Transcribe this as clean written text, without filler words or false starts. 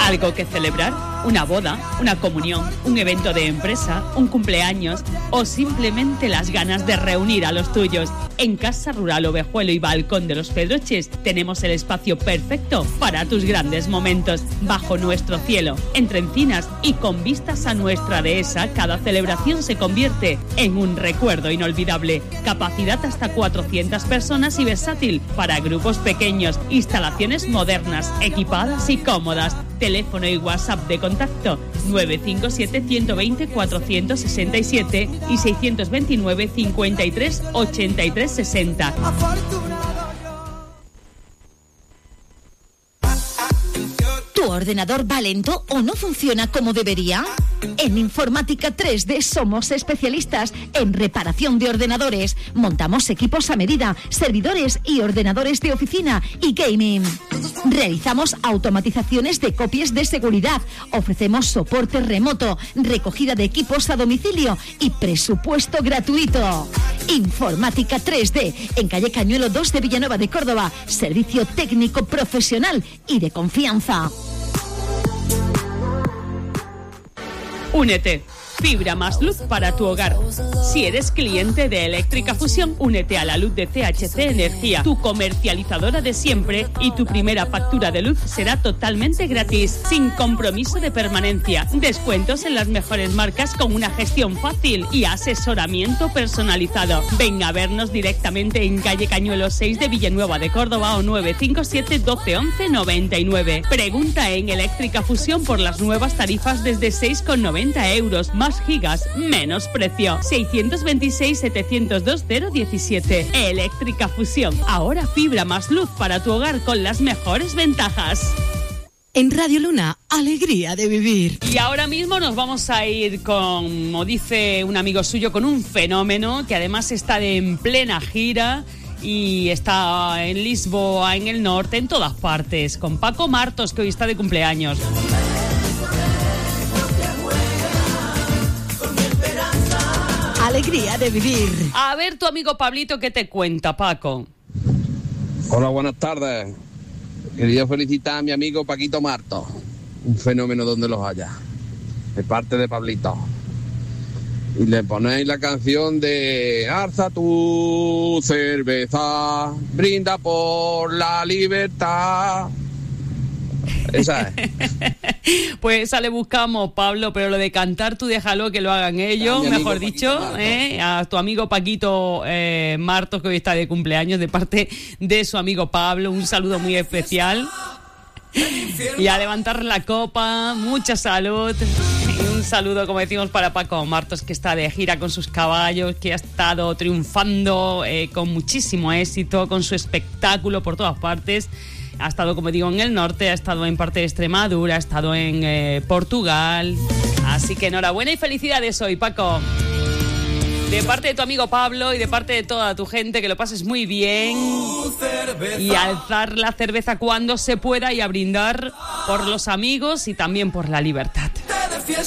¿Algo que celebrar? ¿Una boda? ¿Una comunión? ¿Un evento de empresa? ¿Un cumpleaños? ¿O simplemente las ganas de reunir a los tuyos? En Casa Rural Ovejuelo y Balcón de los Pedroches tenemos el espacio perfecto para tus grandes momentos. Bajo nuestro cielo, entre encinas y con vistas a nuestra dehesa, cada celebración se convierte en un recuerdo inolvidable. Capacidad hasta 400 personas y versátil para grupos pequeños. Instalaciones modernas, equipadas y cómodas. Teléfono y WhatsApp de contacto 957 120 467 y 629 53 83 60. ¿Tu ordenador va lento o no funciona como debería? En Informática 3D somos especialistas en reparación de ordenadores. Montamos equipos a medida, servidores y ordenadores de oficina y gaming. Realizamos automatizaciones de copias de seguridad. Ofrecemos soporte remoto, recogida de equipos a domicilio y presupuesto gratuito. Informática 3D, en calle Cañuelo 2 de Villanueva de Córdoba. Servicio técnico profesional y de confianza. Únete. Fibra más luz para tu hogar. Si eres cliente de Eléctrica Fusión, únete a la luz de CHC Energía, tu comercializadora de siempre, y tu primera factura de luz será totalmente gratis, sin compromiso de permanencia. Descuentos en las mejores marcas con una gestión fácil y asesoramiento personalizado. Ven a vernos directamente en calle Cañuelo 6 de Villanueva de Córdoba o 957 12 11 99. Pregunta en Eléctrica Fusión por las nuevas tarifas desde 6,90 euros. Más gigas, menos precio. 626 702 017. Eléctrica Fusión. Ahora fibra más luz para tu hogar con las mejores ventajas. En Radio Luna, alegría de vivir. Y ahora mismo nos vamos a ir con, como dice un amigo suyo, con un fenómeno que además está en plena gira y está en Lisboa, en el norte, en todas partes, con Paco Martos, que hoy está de cumpleaños. Alegría de vivir. A ver tu amigo Pablito, ¿qué te cuenta, Paco? Hola, buenas tardes. Quería felicitar a mi amigo Paquito Martos, un fenómeno donde los haya, de parte de Pablito. Y le ponéis la canción de Alza tu cerveza, brinda por la libertad. Esa es. Pues esa le buscamos, Pablo, pero lo de cantar tú déjalo que lo hagan ellos, mejor dicho, a tu amigo Paquito Martos, que hoy está de cumpleaños, de parte de su amigo Pablo, un saludo muy especial. Y a levantar la copa, mucha salud. Y un saludo, como decimos, para Paco Martos, que está de gira con sus caballos, que ha estado triunfando con muchísimo éxito, con su espectáculo por todas partes. Ha estado, como digo, en el norte, ha estado en parte de Extremadura, ha estado en Portugal. Así que enhorabuena y felicidades hoy, Paco. De parte de tu amigo Pablo y de parte de toda tu gente, que lo pases muy bien. Y alzar la cerveza cuando se pueda y a brindar por los amigos y también por la libertad.